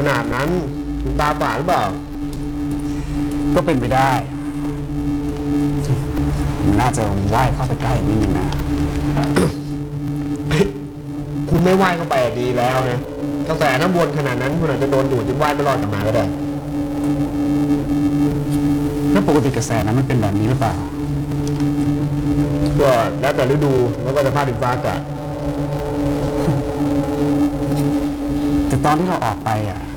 นาดนั้นคุณตาฝาดหรือเปล่าก็เป็นไปได้น่าจะว่ายเข้าไปใกล้นิดนึงนะคุณไม่ว่ายเข้าไปดีแล้วนะกระแสน้ำวนขนาดนั้นคุณอาจจะโดนดูดจนว่ายไม่รอดกลับมาก็ได้แล้วปกติกระแสนั้นมันเป็นแบบนี้หรือเปล่าก็แล้วแต่ฤดูแล้วก็สภาพดินฟ้าอากาศแต่ตอนที่เราออกไปอ่ะ